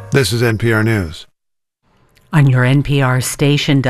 This is NPR News. On your NPR station,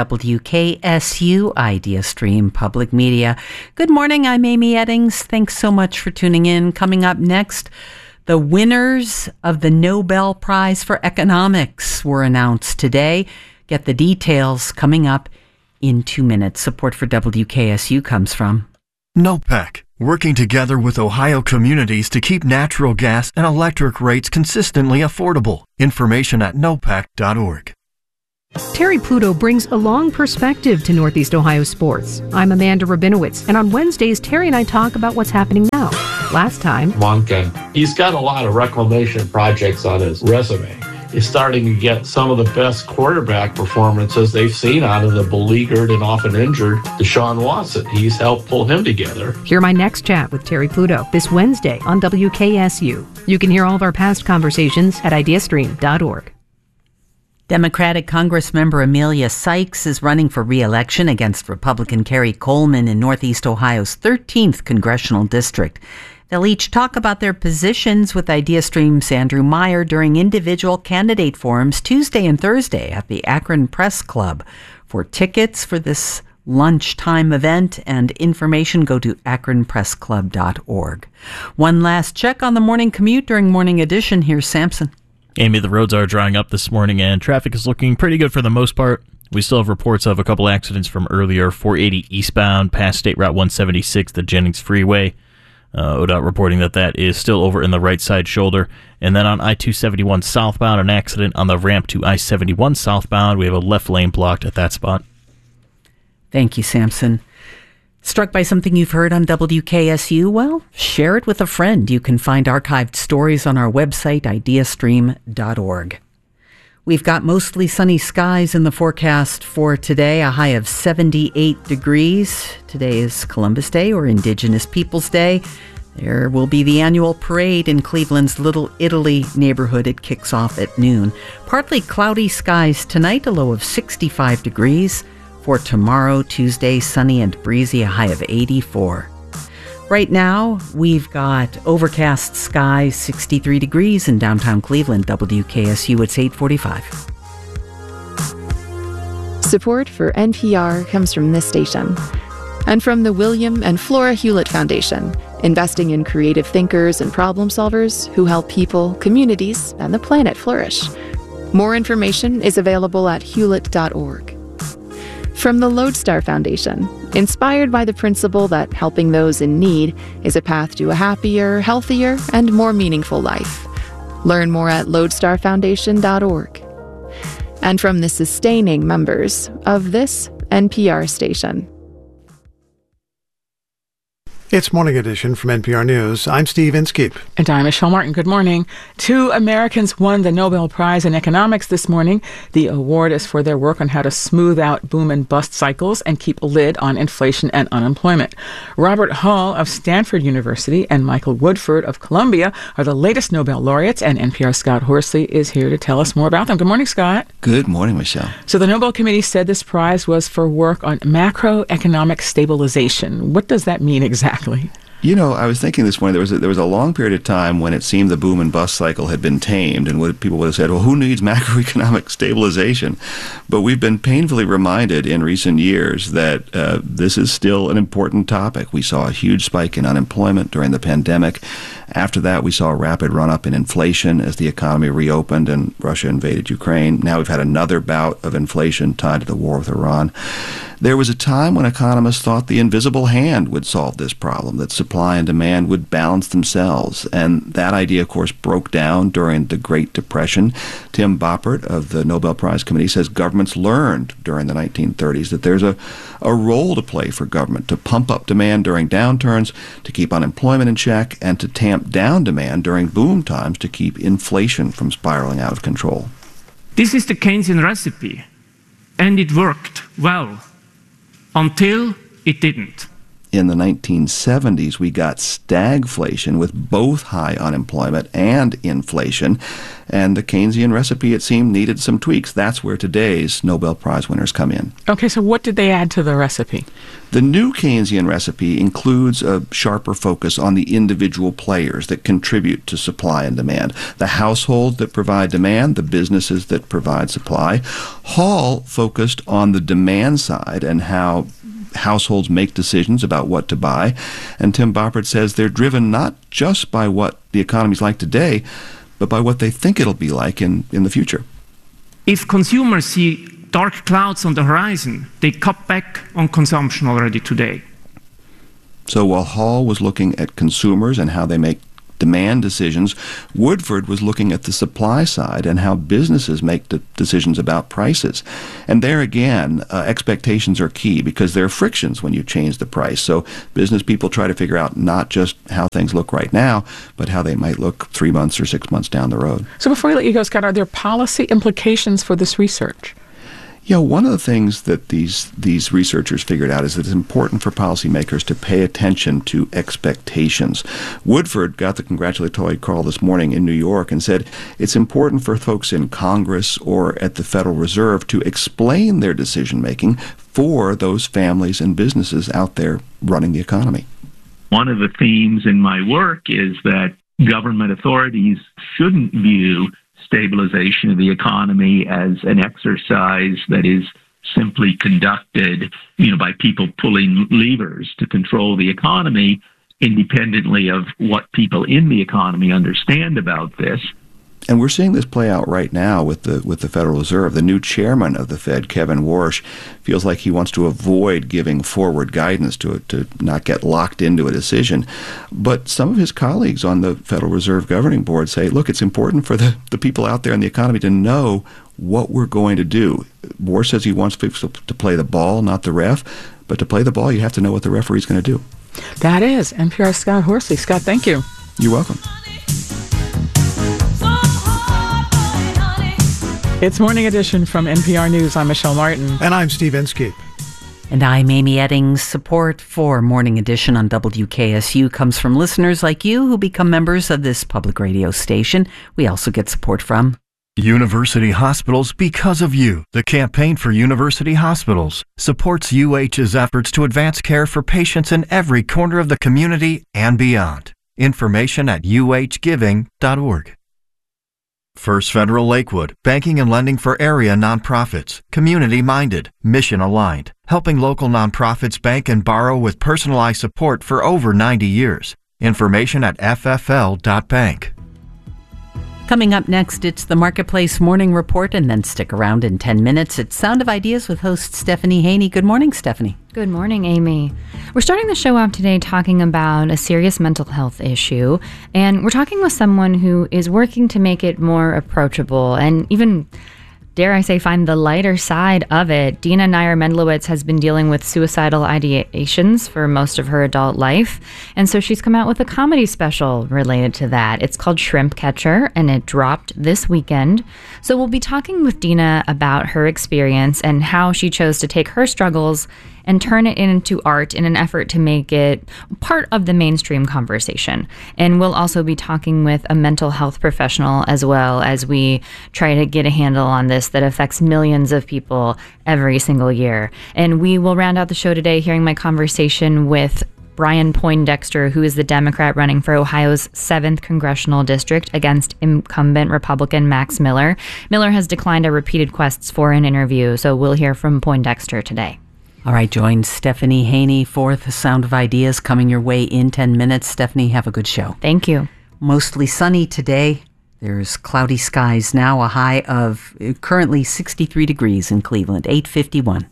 WKSU, Idea Stream Public Media. Good morning, I'm Amy Eddings. Thanks so much for tuning in. Coming up next, the winners of the Nobel Prize for Economics were announced today. Get the details coming up in 2 minutes. Support for WKSU comes from NOPEC, working together with Ohio communities to keep natural gas and electric rates consistently affordable. Information at nopec.org. Terry Pluto brings a long perspective to Northeast Ohio sports. I'm Amanda Rabinowitz, and on Wednesdays, Terry and I talk about what's happening now. Last time, Monken, he's got a lot of reclamation projects on his resume. He's starting to get some of the best quarterback performances they've seen out of the beleaguered and often injured Deshaun Watson. He's helped pull him together. Hear my next chat with Terry Pluto this Wednesday on WKSU. You can hear all of our past conversations at ideastream.org. Democratic Congressmember Amelia Sykes is running for re-election against Republican Kerry Coleman in Northeast Ohio's 13th congressional district. They'll each talk about their positions with IdeaStream's Andrew Meyer during individual candidate forums Tuesday and Thursday at the Akron Press Club. For tickets for this lunchtime event and information, go to akronpressclub.org. One last check on the morning commute during Morning Edition. Here's Samson. Amy, the roads are drying up this morning and traffic is looking pretty good for the most part. We still have reports of a couple accidents from earlier. 480 eastbound past State Route 176, the Jennings Freeway. ODOT reporting that is still over in the right side shoulder. And then on I-271 southbound, an accident on the ramp to I-71 southbound. We have a left lane blocked at that spot. Thank you, Samson. Struck by something you've heard on WKSU? Well, share it with a friend. You can find archived stories on our website, ideastream.org. We've got mostly sunny skies in the forecast for today, a high of 78 degrees. Today is Columbus Day, or Indigenous Peoples Day. There will be the annual parade in Cleveland's Little Italy neighborhood. It kicks off at noon. Partly cloudy skies tonight, a low of 65 degrees. For tomorrow, Tuesday, sunny and breezy, a high of 84. Right now, we've got overcast skies, 63 degrees in downtown Cleveland. WKSU, it's 8:45. Support for NPR comes from this station and from the William and Flora Hewlett Foundation, investing in creative thinkers and problem solvers who help people, communities, and the planet flourish. More information is available at hewlett.org. From the Lodestar Foundation, inspired by the principle that helping those in need is a path to a happier, healthier, and more meaningful life. Learn more at lodestarfoundation.org. And from the sustaining members of this NPR station. It's Morning Edition from NPR News. I'm Steve Inskeep. And I'm Michelle Martin. Good morning. 2 Americans won the Nobel Prize in Economics this morning. The award is for their work on how to smooth out boom and bust cycles and keep a lid on inflation and unemployment. Robert Hall of Stanford University and Michael Woodford of Columbia are the latest Nobel laureates, and NPR's Scott Horsley is here to tell us more about them. Good morning, Scott. Good morning, Michelle. So the Nobel Committee said this prize was for work on macroeconomic stabilization. What does that mean exactly? You know, I was thinking this morning, there was a long period of time when it seemed the boom and bust cycle had been tamed, and people would have said, well, who needs macroeconomic stabilization? But we've been painfully reminded in recent years that this is still an important topic. We saw a huge spike in unemployment during the pandemic. After that, we saw a rapid run-up in inflation as the economy reopened and Russia invaded Ukraine. Now we've had another bout of inflation tied to the war with Iran. There was a time when economists thought the invisible hand would solve this problem, that supply and demand would balance themselves. And that idea, of course, broke down during the Great Depression. Tim Boppert of the Nobel Prize Committee says governments learned during the 1930s that there's a role to play for government to pump up demand during downturns, to keep unemployment in check, and to tamp down demand during boom times to keep inflation from spiraling out of control. This is the Keynesian recipe, and it worked well. Until it didn't. in the 1970s, we got stagflation with both high unemployment and inflation. And the Keynesian recipe, it seemed, needed some tweaks. That's where today's Nobel Prize winners come in. Okay, so what did they add to the recipe? The new Keynesian recipe includes a sharper focus on the individual players that contribute to supply and demand. The households that provide demand, the businesses that provide supply. Hall focused on the demand side and how households make decisions about what to buy. And Tim Boppert says they're driven not just by what the economy's like today, but by what they think it'll be like in the future. If consumers see dark clouds on the horizon, they cut back on consumption already today. So while Hall was looking at consumers and how they make demand decisions, Woodford was looking at the supply side and how businesses make decisions about prices. And there again, expectations are key because there are frictions when you change the price. So business people try to figure out not just how things look right now, but how they might look 3 months or 6 months down the road. So before we let you go, Scott, are there policy implications for this research? Yeah, one of the things that these researchers figured out is that it's important for policymakers to pay attention to expectations. Woodford got the congratulatory call this morning in New York and said it's important for folks in Congress or at the Federal Reserve to explain their decision-making for those families and businesses out there running the economy. One of the themes in my work is that government authorities shouldn't view stabilization of the economy as an exercise that is simply conducted, by people pulling levers to control the economy, independently of what people in the economy understand about this. And we're seeing this play out right now with the Federal Reserve. The new chairman of the Fed, Kevin Warsh, feels like he wants to avoid giving forward guidance to not get locked into a decision. But some of his colleagues on the Federal Reserve Governing Board say, look, it's important for the people out there in the economy to know what we're going to do. Warsh says he wants people to play the ball, not the ref. But to play the ball, you have to know what the referee's going to do. That is NPR's Scott Horsley. Scott, thank you. You're welcome. It's Morning Edition from NPR News. I'm Michelle Martin. And I'm Steve Inskeep. And I'm Amy Eddings. Support for Morning Edition on WKSU comes from listeners like you who become members of this public radio station. We also get support from University Hospitals Because of You. The Campaign for University Hospitals supports UH's efforts to advance care for patients in every corner of the community and beyond. Information at uhgiving.org. First Federal Lakewood, banking and lending for area nonprofits, community-minded, mission-aligned, helping local nonprofits bank and borrow with personalized support for over 90 years. Information at ffl.bank. Coming up next, it's the Marketplace Morning Report, and then stick around in 10 minutes. It's Sound of Ideas with host Stephanie Haney. Good morning, Stephanie. Good morning, Amy. We're starting the show off today talking about a serious mental health issue, and we're talking with someone who is working to make it more approachable and even, dare I say, find the lighter side of it. Dina Nair-Mendlowitz has been dealing with suicidal ideations for most of her adult life, and so she's come out with a comedy special related to that. It's called Shrimp Catcher, and it dropped this weekend. So we'll be talking with Dina about her experience and how she chose to take her struggles and turn it into art in an effort to make it part of the mainstream conversation. And we'll also be talking with a mental health professional as well as we try to get a handle on this that affects millions of people every single year. And we will round out the show today hearing my conversation with Brian Poindexter, who is the Democrat running for Ohio's 7th congressional district against incumbent Republican Max Miller. Miller has declined our repeated requests for an interview, so we'll hear from Poindexter today. All right, join Stephanie Haney for the Sound of Ideas coming your way in 10 minutes. Stephanie, have a good show. Thank you. Mostly sunny today. There's cloudy skies now, a high of currently 63 degrees in Cleveland, 8:51.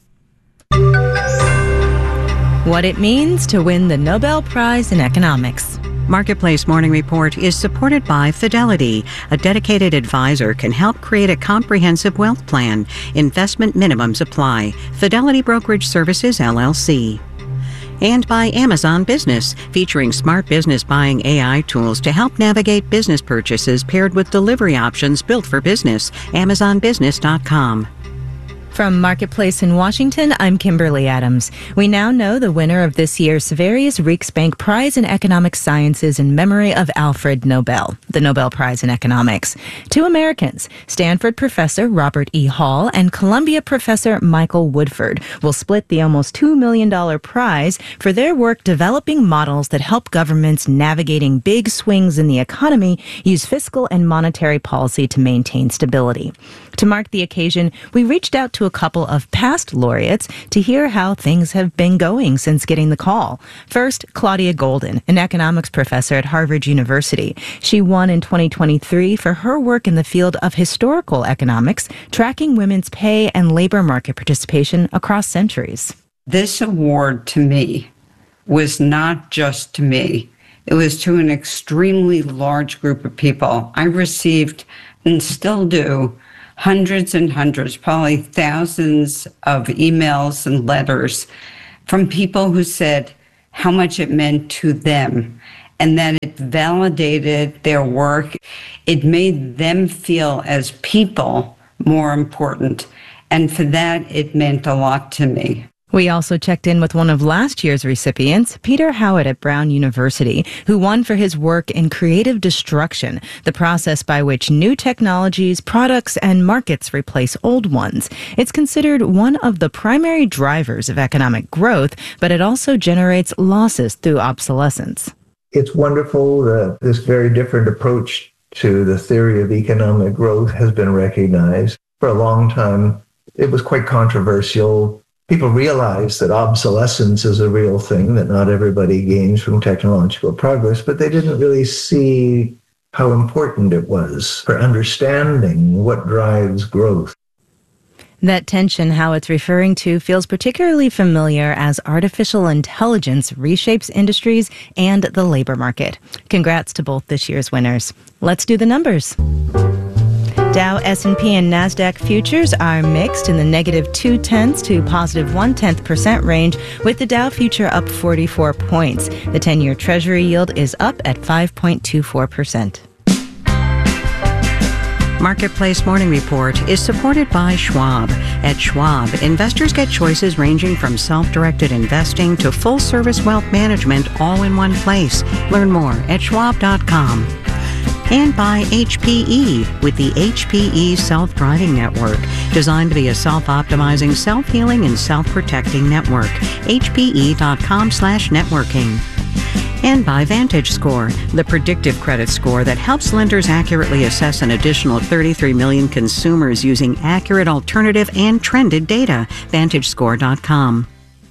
What it means to win the Nobel Prize in Economics. Marketplace Morning Report is supported by Fidelity. A dedicated advisor can help create a comprehensive wealth plan. Investment minimums apply. Fidelity Brokerage Services, LLC. And by Amazon Business, featuring smart business buying AI tools to help navigate business purchases paired with delivery options built for business. AmazonBusiness.com. From Marketplace in Washington, I'm Kimberly Adams. We now know the winner of this year's Sveriges Riksbank Prize in Economic Sciences in memory of Alfred Nobel, the Nobel Prize in Economics. Two Americans, Stanford professor Robert E. Hall and Columbia professor Michael Woodford, will split the almost $2 million prize for their work developing models that help governments navigating big swings in the economy use fiscal and monetary policy to maintain stability. To mark the occasion, we reached out to a couple of past laureates to hear how things have been going since getting the call. First, Claudia Golden, an economics professor at Harvard University. She won in 2023 for her work in the field of historical economics, tracking women's pay and labor market participation across centuries. This award to me was not just to me. It was to an extremely large group of people. I received, and still do, hundreds and hundreds, probably thousands of emails and letters from people who said how much it meant to them and that it validated their work. It made them feel as people more important. And for that, it meant a lot to me. We also checked in with one of last year's recipients, Peter Howitt at Brown University, who won for his work in creative destruction, the process by which new technologies, products, and markets replace old ones. It's considered one of the primary drivers of economic growth, but it also generates losses through obsolescence. It's wonderful that this very different approach to the theory of economic growth has been recognized. For a long time, it was quite controversial. People realize that obsolescence is a real thing, that not everybody gains from technological progress, but they didn't really see how important it was for understanding what drives growth. That tension Howitt's referring to feels particularly familiar as artificial intelligence reshapes industries and the labor market. Congrats to both this year's winners. Let's do the numbers. Dow, S&P, and NASDAQ futures are mixed in the negative 0.2 to positive 0.1% range, with the Dow future up 44 points. The 10-year Treasury yield is up at 5.24%. Marketplace Morning Report is supported by Schwab. At Schwab, investors get choices ranging from self-directed investing to full-service wealth management all in one place. Learn more at schwab.com. And by HPE with the HPE Self-Driving Network, designed to be a self-optimizing, self-healing, and self-protecting network. HPE.com/networking. And by VantageScore, the predictive credit score that helps lenders accurately assess an additional 33 million consumers using accurate alternative and trended data. VantageScore.com.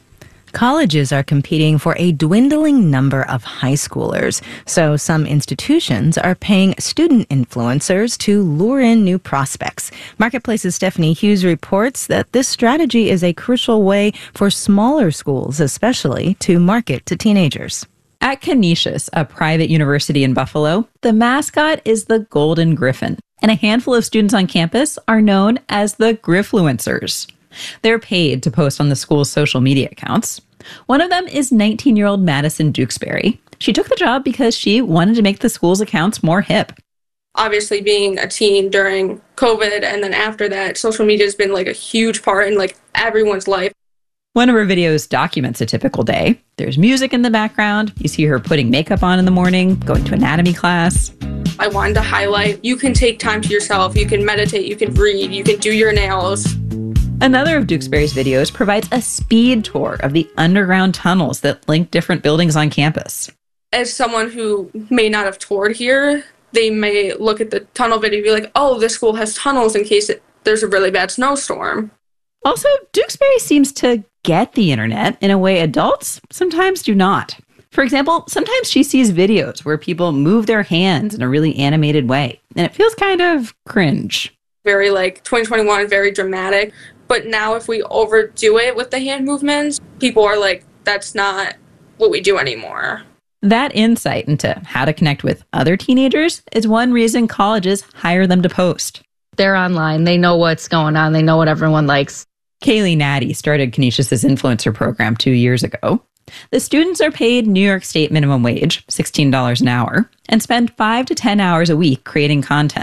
Colleges are competing for a dwindling number of high schoolers, so some institutions are paying student influencers to lure in new prospects. Marketplace's Stephanie Hughes reports that this strategy is a crucial way for smaller schools, especially, to market to teenagers. At Canisius, a private university in Buffalo, the mascot is the Golden Griffin, and a handful of students on campus are known as the Griffluencers. They're paid to post on the school's social media accounts. One of them is 19-year-old Madison Dukesbury. She took the job because she wanted to make the school's accounts more hip. Obviously, being a teen during COVID and then after that, social media has been like a huge part in like everyone's life. One of her videos documents a typical day. There's music in the background. You see her putting makeup on in the morning, going to anatomy class. I wanted to highlight, you can take time to yourself, you can meditate, you can read, you can do your nails. Another of Dukesbury's videos provides a speed tour of the underground tunnels that link different buildings on campus. As someone who may not have toured here, they may look at the tunnel video and be like, oh, this school has tunnels in case there's a really bad snowstorm. Also, Dukesbury seems to get the internet in a way adults sometimes do not. For example, sometimes she sees videos where people move their hands in a really animated way, and it feels kind of cringe. Very like 2021, very dramatic. But now if we overdo it with the hand movements, people are like, that's not what we do anymore. That insight into how to connect with other teenagers is one reason colleges hire them to post. They're online. They know what's going on. They know what everyone likes. Kaylee Natty started Canisius's influencer program 2 years ago. The students are paid New York State minimum wage, $16 an hour, and spend 5 to 10 hours a week creating content.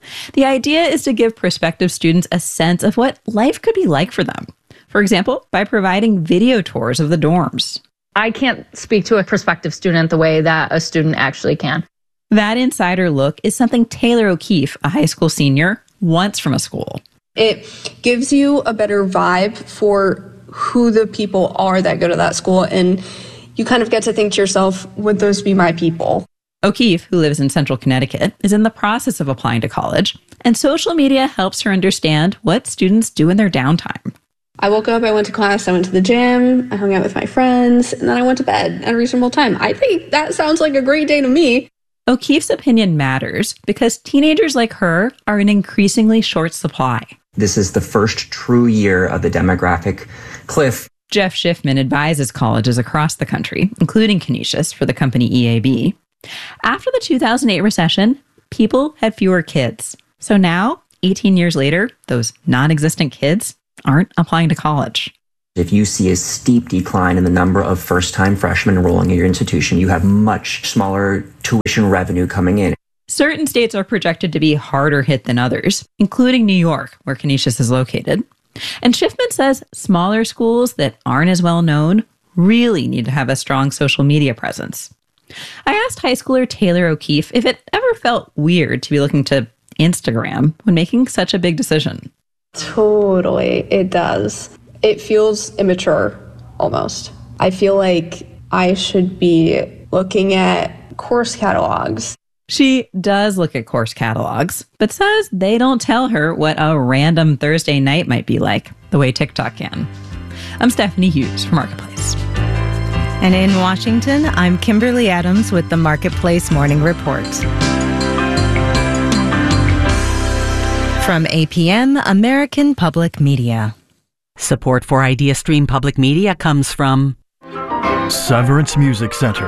The idea is to give prospective students a sense of what life could be like for them. For example, by providing video tours of the dorms. I can't speak to a prospective student the way that a student actually can. That insider look is something Taylor O'Keefe, a high school senior, wants from a school. It gives you a better vibe for who the people are that go to that school, and you kind of get to think to yourself, would those be my people? O'Keefe, who lives in central Connecticut, is in the process of applying to college, and social media helps her understand what students do in their downtime. I woke up, I went to class, I went to the gym, I hung out with my friends, and then I went to bed at a reasonable time. I think that sounds like a great day to me. O'Keefe's opinion matters because teenagers like her are in increasingly short supply. This is the first true year of the demographic cliff. Jeff Schiffman advises colleges across the country, including Canisius, for the company EAB. After the 2008 recession, people had fewer kids. So now, 18 years later, those non-existent kids aren't applying to college. If you see a steep decline in the number of first-time freshmen enrolling in your institution, you have much smaller tuition revenue coming in. Certain states are projected to be harder hit than others, including New York, where Canisius is located. And Schiffman says smaller schools that aren't as well known really need to have a strong social media presence. I asked high schooler Taylor O'Keefe if it ever felt weird to be looking to Instagram when making such a big decision. Totally, it does. It feels immature, almost. I feel like I should be looking at course catalogs. She does look at course catalogs, but says they don't tell her what a random Thursday night might be like, the way TikTok can. I'm Stephanie Hughes for Marketplace. And in Washington, I'm Kimberly Adams with the Marketplace Morning Report. From APM, American Public Media. Support for IdeaStream Public Media comes from Severance Music Center,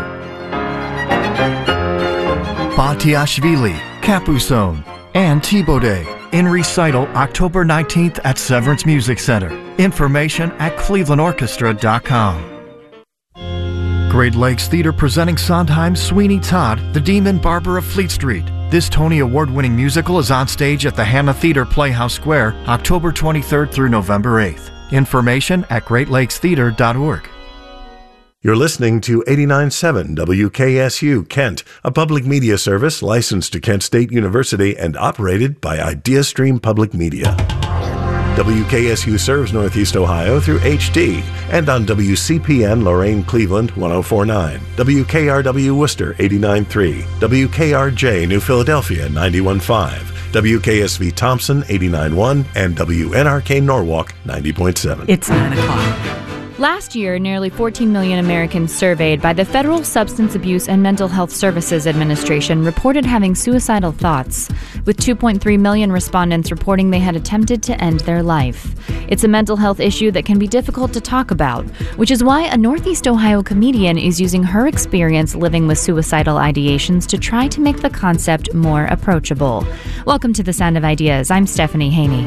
Batiashvili, Capuzone, and Thibaudet in recital October 19th at Severance Music Center. Information at clevelandorchestra.com. Great Lakes Theater presenting Sondheim's Sweeney Todd, The Demon Barber of Fleet Street. This Tony Award-winning musical is on stage at the Hannah Theater Playhouse Square, October 23rd through November 8th. Information at greatlakestheater.org. You're listening to 89.7 WKSU Kent, a public media service licensed to Kent State University and operated by IdeaStream Public Media. WKSU serves Northeast Ohio through HD and on WCPN Lorain Cleveland 104.9, WKRW Worcester 89.3, WKRJ New Philadelphia 91.5, WKSV Thompson 89.1, and WNRK Norwalk 90.7. It's 9 o'clock. Last year, nearly 14 million Americans surveyed by the Federal Substance Abuse and Mental Health Services Administration reported having suicidal thoughts, with 2.3 million respondents reporting they had attempted to end their life. It's a mental health issue that can be difficult to talk about, which is why a Northeast Ohio comedian is using her experience living with suicidal ideations to try to make the concept more approachable. Welcome to The Sound of Ideas. I'm Stephanie Haney.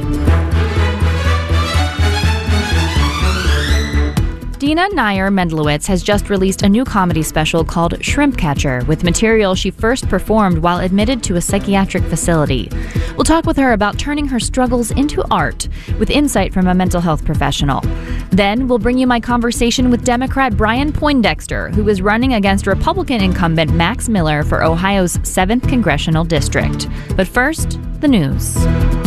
Dina Nair Mendlowitz has just released a new comedy special called Shrimp Catcher, with material she first performed while admitted to a psychiatric facility. We'll talk with her about turning her struggles into art, with insight from a mental health professional. Then we'll bring you my conversation with Democrat Brian Poindexter, who is running against Republican incumbent Max Miller for Ohio's 7th Congressional District. But first, the news.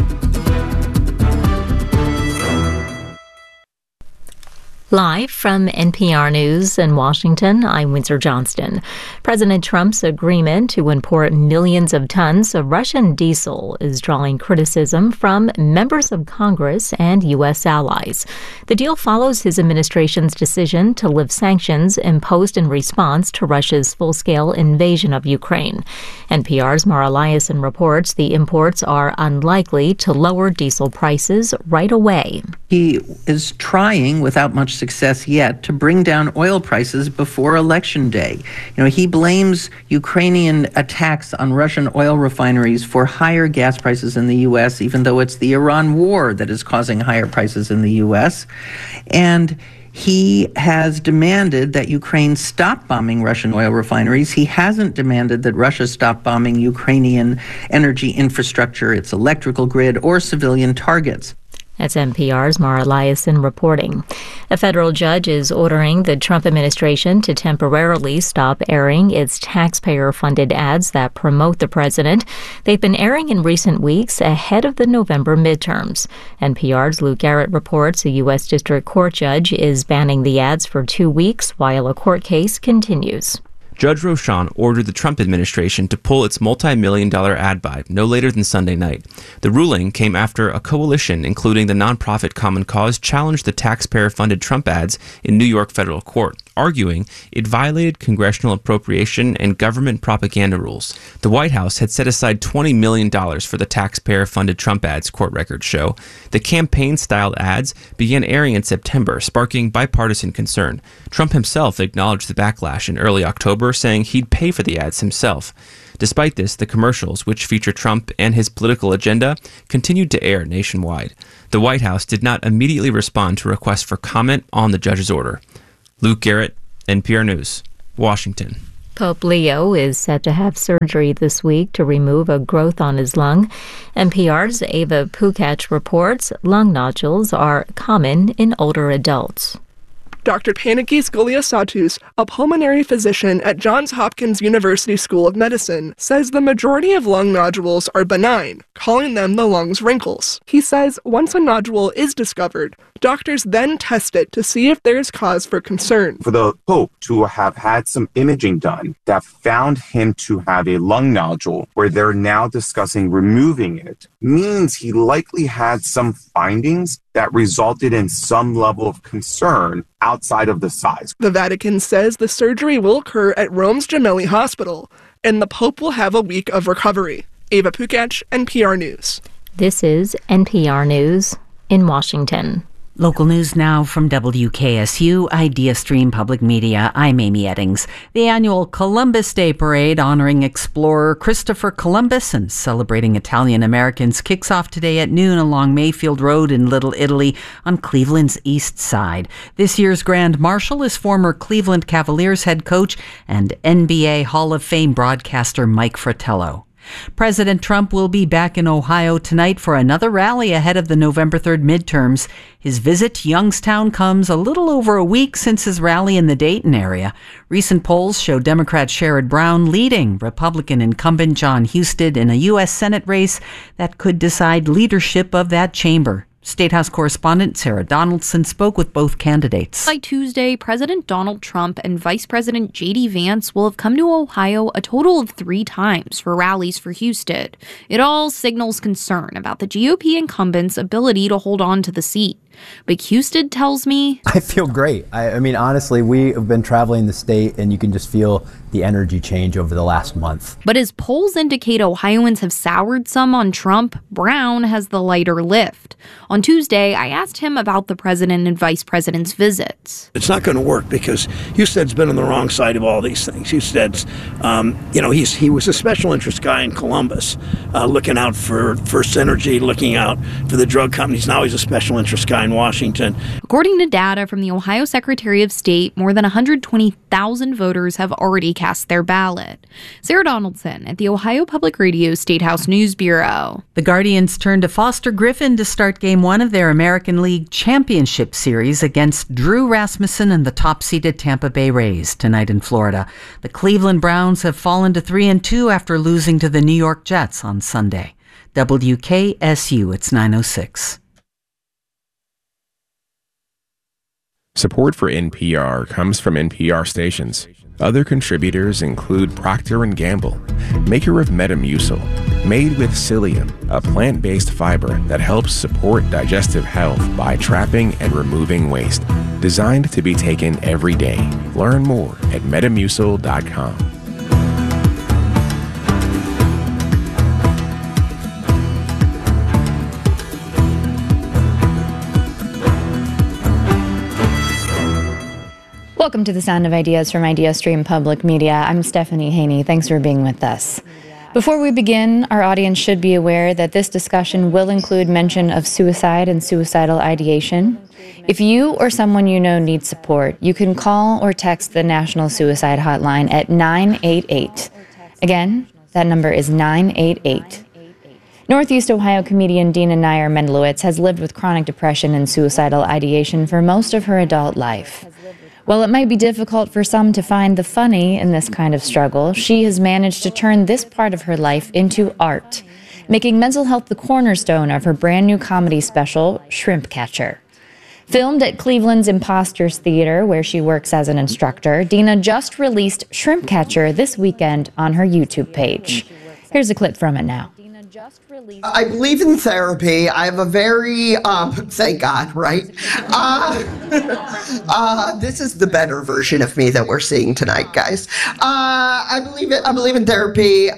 Live from NPR News in Washington, I'm Windsor Johnston. President Trump's agreement to import millions of tons of Russian diesel is drawing criticism from members of Congress and U.S. allies. The deal follows his administration's decision to lift sanctions imposed in response to Russia's full-scale invasion of Ukraine. NPR's Mara Liasson reports the imports are unlikely to lower diesel prices right away. He is trying, without much success yet, to bring down oil prices before Election Day. He blames Ukrainian attacks on Russian oil refineries for higher gas prices in the U.S., even though it's the Iran war that is causing higher prices in the U.S. And He has demanded that Ukraine stop bombing Russian oil refineries. He hasn't demanded that Russia stop bombing Ukrainian energy infrastructure, its electrical grid, or civilian targets. That's NPR's Mara Liasson reporting. A federal judge is ordering the Trump administration to temporarily stop airing its taxpayer-funded ads that promote the president. They've been airing in recent weeks ahead of the November midterms. NPR's Lou Garrett reports a U.S. District Court judge is banning the ads for 2 weeks while a court case continues. Judge Rochon ordered the Trump administration to pull its multi-million-dollar ad buy no later than Sunday night. The ruling came after a coalition, including the nonprofit Common Cause, challenged the taxpayer-funded Trump ads in New York federal court, arguing it violated congressional appropriation and government propaganda rules. The White House had set aside $20 million for the taxpayer-funded Trump ads, court records show. The campaign-styled ads began airing in September, sparking bipartisan concern. Trump himself acknowledged the backlash in early October, saying he'd pay for the ads himself. Despite this, the commercials, which feature Trump and his political agenda, continued to air nationwide. The White House did not immediately respond to requests for comment on the judge's order. Luke Garrett, NPR News, Washington. Pope Leo is set to have surgery this week to remove a growth on his lung. NPR's Ava Pukach reports lung nodules are common in older adults. Dr. Panagis Goliasatus, a pulmonary physician at Johns Hopkins University School of Medicine, says the majority of lung nodules are benign, calling them the lung's wrinkles. He says once a nodule is discovered, doctors then test it to see if there is cause for concern. For the Pope to have had some imaging done that found him to have a lung nodule where they're now discussing removing it means he likely had some findings that resulted in some level of concern outside of the size. The Vatican says the surgery will occur at Rome's Gemelli Hospital, and the Pope will have a week of recovery. Ava Pukach, NPR News. This is NPR News in Washington. Local news now from WKSU, Idea Stream Public Media. I'm Amy Eddings. The annual Columbus Day Parade honoring explorer Christopher Columbus and celebrating Italian Americans kicks off today at noon along Mayfield Road in Little Italy on Cleveland's east side. This year's Grand Marshal is former Cleveland Cavaliers head coach and NBA Hall of Fame broadcaster Mike Fratello. President Trump will be back in Ohio tonight for another rally ahead of the November 3rd midterms. His visit to Youngstown comes a little over a week since his rally in the Dayton area. Recent polls show Democrat Sherrod Brown leading Republican incumbent John Husted in a U.S. Senate race that could decide leadership of that chamber. State House correspondent Sarah Donaldson spoke with both candidates. By Tuesday, President Donald Trump and Vice President J.D. Vance will have come to Ohio a total of 3 times for rallies for Husted. It all signals concern about the GOP incumbent's ability to hold on to the seat. But Husted tells me, I feel great. I mean, honestly, we have been traveling the state and you can just feel the energy change over the last month. But as polls indicate Ohioans have soured some on Trump, Brown has the lighter lift. On Tuesday, I asked him about the president and vice president's visits. It's not going to work because Husted's been on the wrong side of all these things. Husted's, he was a special interest guy in Columbus, looking out for First Energy, looking out for the drug companies. Now he's a special interest guy in Washington. According to data from the Ohio Secretary of State, more than 120,000 voters have already cast their ballot. Sarah Donaldson at the Ohio Public Radio State House News Bureau. The Guardians turn to Foster Griffin to start Game 1 of their American League Championship Series against Drew Rasmussen and the top-seeded Tampa Bay Rays tonight in Florida. The Cleveland Browns have fallen to 3-2 after losing to the New York Jets on Sunday. WKSU, it's 9:06. Support for NPR comes from NPR stations. Other contributors include Procter & Gamble, maker of Metamucil, made with psyllium, a plant-based fiber that helps support digestive health by trapping and removing waste. Designed to be taken every day. Learn more at Metamucil.com. Welcome to the Sound of Ideas from Idea Stream Public Media. I'm Stephanie Haney. Thanks for being with us. Before we begin, our audience should be aware that this discussion will include mention of suicide and suicidal ideation. If you or someone you know needs support, you can call or text the National Suicide Hotline at 988. Again, that number is 988. Northeast Ohio comedian Dina Nair-Mendelowitz has lived with chronic depression and suicidal ideation for most of her adult life. While it might be difficult for some to find the funny in this kind of struggle, she has managed to turn this part of her life into art, making mental health the cornerstone of her brand new comedy special, Shrimp Catcher. Filmed at Cleveland's Imposters Theater, where she works as an instructor, Dina just released Shrimp Catcher this weekend on her YouTube page. Here's a clip from it now. I believe in therapy. I have a very, thank God, right? This is the better version of me that we're seeing tonight, guys. I believe in therapy.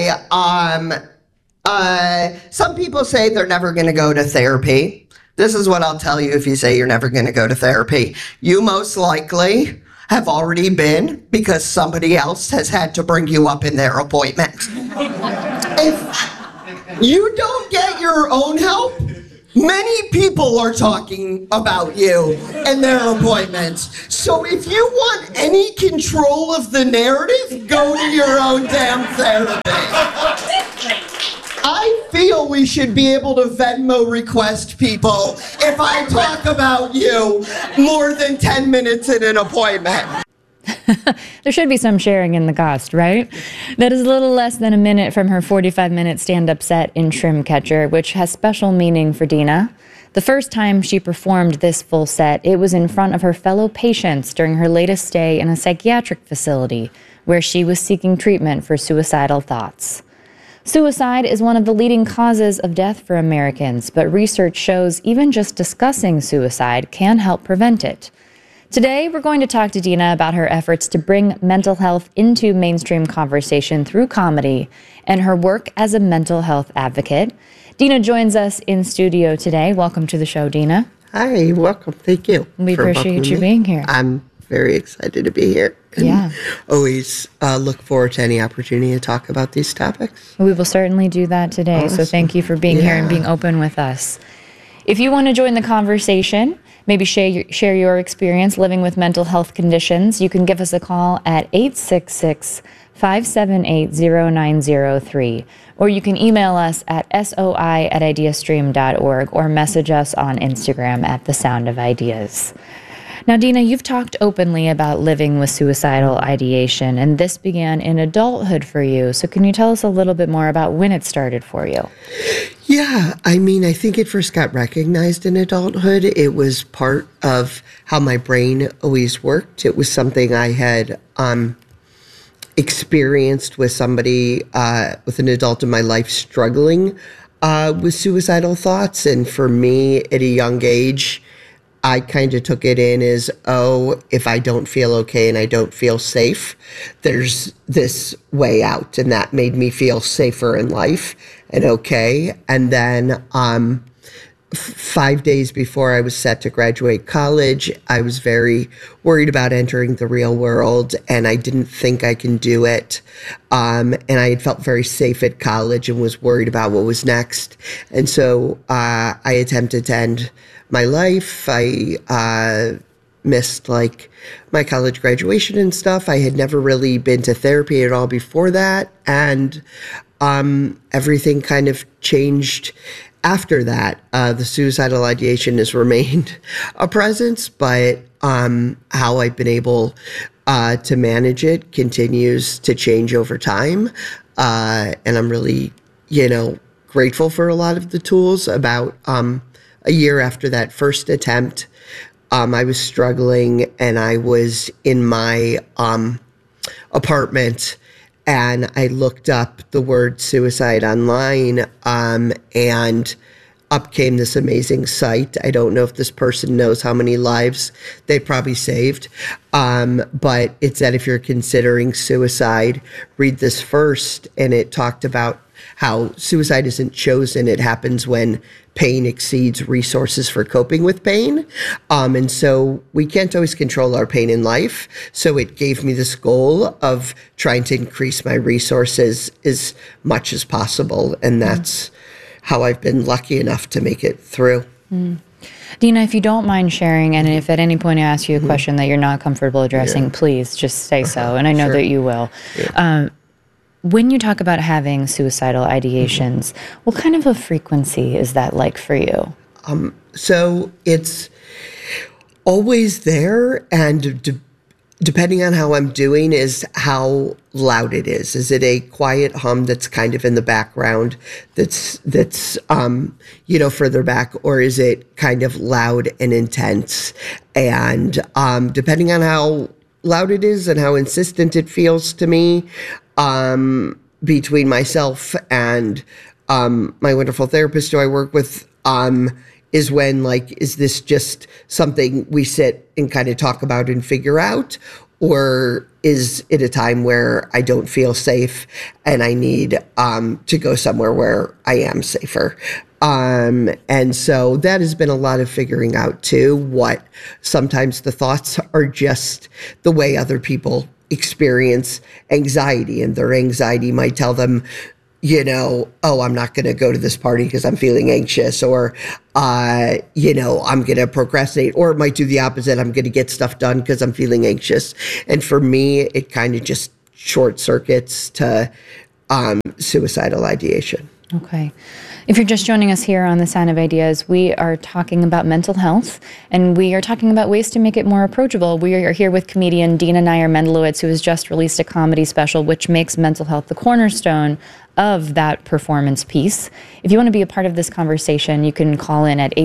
Some people say they're never going to go to therapy. This is what I'll tell you if you say you're never going to go to therapy. You most likely have already been because somebody else has had to bring you up in their appointment. If you don't get your own help, many people are talking about you and their appointments. So if you want any control of the narrative, go to your own damn therapist. I feel we should be able to Venmo request people if I talk about you more than 10 minutes in an appointment. There should be some sharing in the cost, right? That is a little less than a minute from her 45-minute stand-up set in Shrimp Catcher, which has special meaning for Dina. The first time she performed this full set, it was in front of her fellow patients during her latest stay in a psychiatric facility where she was seeking treatment for suicidal thoughts. Suicide is one of the leading causes of death for Americans, but research shows even just discussing suicide can help prevent it. Today, we're going to talk to Dina about her efforts to bring mental health into mainstream conversation through comedy and her work as a mental health advocate. Dina joins us in studio today. Welcome to the show, Dina. Hi, welcome. Thank you. We appreciate you being here. I'm very excited to be here. And always look forward to any opportunity to talk about these topics. We will certainly do that today. Awesome. So thank you for being here and being open with us. If you want to join the conversation, maybe share your experience living with mental health conditions, you can give us a call at 866-578-0903, or you can email us at soi@ideastream.org or message us on Instagram at The Sound of Ideas. Now, Dina, you've talked openly about living with suicidal ideation, and this began in adulthood for you. So can you tell us a little bit more about when it started for you? Yeah, I mean, I think it first got recognized in adulthood. It was part of how my brain always worked. It was something I had experienced with somebody, with an adult in my life struggling with suicidal thoughts. And for me, at a young age, I kind of took it in as, oh, if I don't feel okay and I don't feel safe, there's this way out. And that made me feel safer in life and okay. And then 5 days before I was set to graduate college, I was very worried about entering the real world, and I didn't think I can do it. And I had felt very safe at college and was worried about what was next. And so I attempted to end my life. I missed like my college graduation and stuff. I had never really been to therapy at all before that. And everything kind of changed after that. The suicidal ideation has remained a presence, but how I've been able to manage it continues to change over time. And I'm really, grateful for a lot of the tools. About a year after that first attempt, I was struggling, and I was in my apartment, and I looked up the word suicide online, and up came this amazing site. I don't know if this person knows how many lives they probably saved, but it said if you're considering suicide, read this first. And it talked about how suicide isn't chosen. It happens when pain exceeds resources for coping with pain. And so we can't always control our pain in life. So it gave me this goal of trying to increase my resources as much as possible. And that's how I've been lucky enough to make it through. Dina, if you don't mind sharing, and if at any point I ask you a question that you're not comfortable addressing, please just say so. And I know that you will. When you talk about having suicidal ideations, what kind of a frequency is that like for you? So it's always there, and depending on how I'm doing is how loud it is. Is it a quiet hum that's kind of in the background that's further back, or is it kind of loud and intense? And depending on how loud it is and how insistent it feels to me, between myself and my wonderful therapist who I work with, is when, like, is this just something we sit and kind of talk about and figure out? Or is it a time where I don't feel safe and I need to go somewhere where I am safer? And so that has been a lot of figuring out too, what sometimes the thoughts are just the way other people experience anxiety, and their anxiety might tell them, I'm not going to go to this party because I'm feeling anxious, or, I'm going to procrastinate, or it might do the opposite. I'm going to get stuff done because I'm feeling anxious. And for me, it kind of just short circuits to suicidal ideation. Okay. If you're just joining us here on The Sound of Ideas, we are talking about mental health, and we are talking about ways to make it more approachable. We are here with comedian Dina Nair Mendelowitz, who has just released a comedy special which makes mental health the cornerstone of that performance piece. If you want to be a part of this conversation, you can call in at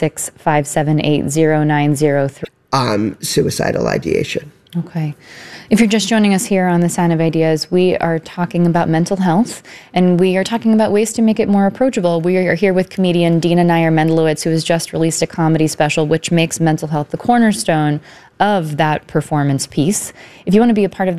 866-578-0903. Suicidal ideation. Okay. If you're just joining us here on The Sound of Ideas, we are talking about mental health, and we are talking about ways to make it more approachable. We are here with comedian Dina Nair Mendelowitz, who has just released a comedy special which makes mental health the cornerstone of that performance piece. If you want to be a part of